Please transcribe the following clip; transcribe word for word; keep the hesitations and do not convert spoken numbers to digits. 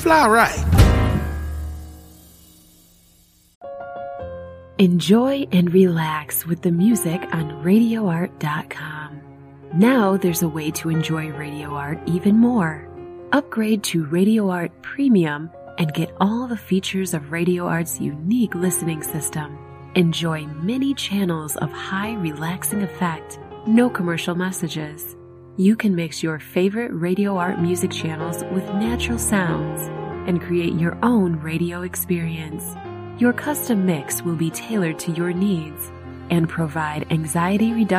fly right. Enjoy and relax with the music on radio art dot com. Now there's a way to enjoy Radio Art even more. Upgrade to Radio Art Premium and get all the features of Radio Art's unique listening system. Enjoy many channels of high relaxing effect, no commercial messages. You can mix your favorite Radio Art music channels with natural sounds and create your own radio experience. Your custom mix will be tailored to your needs and provide anxiety reduction